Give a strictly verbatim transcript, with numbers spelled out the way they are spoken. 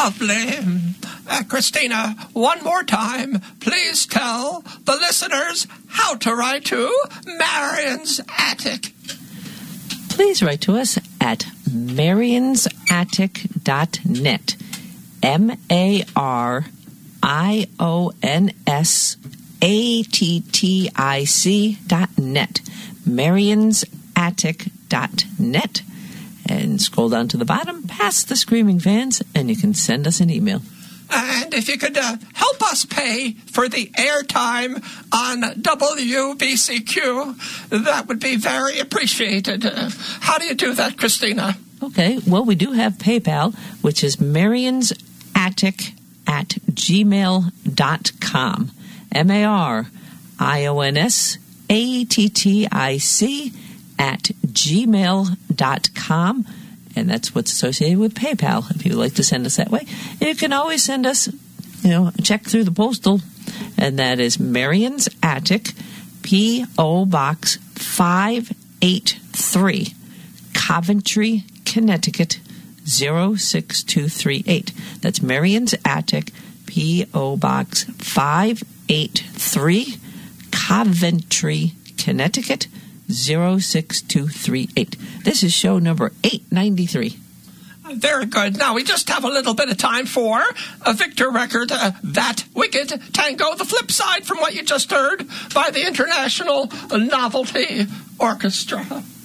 Lovely. Uh, Christina, one more time, please tell the listeners how to write to Marion's Attic. Please write to us at marions attic dot net. M A R I O N S A T T I C dot net. marions attic dot net. And scroll down to the bottom, past the Screaming Fans, and you can send us an email. And if you could uh, help us pay for the airtime on W B C Q, that would be very appreciated. Uh, how do you do that, Christina? Okay, well, we do have PayPal, which is marions attic at gmail dot com. M A R I O N S A T T I C at gmail dot com. And that's what's associated with PayPal, if you would like to send us that way. You can always send us, you know, a check through the postal, and that is Marion's Attic, P O. Box five eight three, Coventry, Connecticut, zero six two three eight. That's Marion's Attic, P O. Box five eight three, Coventry, Connecticut, zero six two three eight. This is show number eight ninety-three. Very good. Now we just have a little bit of time for a Victor record, uh, That Wicked Tango, the flip side from what you just heard by the International Novelty Orchestra.